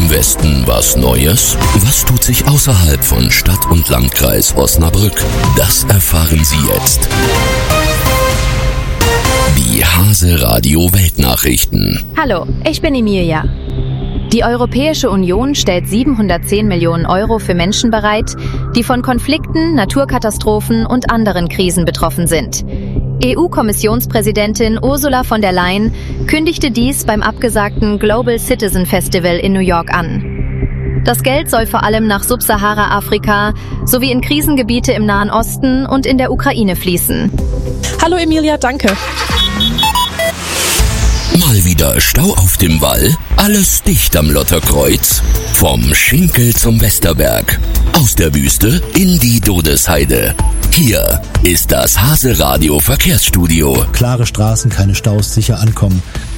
im Westen was Neues? Was tut sich außerhalb von Stadt und Landkreis Osnabrück? Das erfahren Sie jetzt. Die Hase Radio Weltnachrichten. Hallo, ich bin Emilia. Die Europäische Union stellt 710 Millionen Euro für Menschen bereit, die von Konflikten, Naturkatastrophen und anderen Krisen betroffen sind. EU-Kommissionspräsidentin Ursula von der Leyen kündigte dies beim abgesagten Global Citizen Festival in New York an. Das Geld soll vor allem nach Subsahara-Afrika sowie in Krisengebiete im Nahen Osten und in der Ukraine fließen. Hallo Emilia, danke. Mal wieder Stau auf dem Wall, alles dicht am Lotterkreuz. Vom Schinkel zum Westerberg, aus der Wüste in die Dodesheide. Hier ist das Hase Radio Verkehrsstudio. Klare Straßen, keine Staus, sicher ankommen.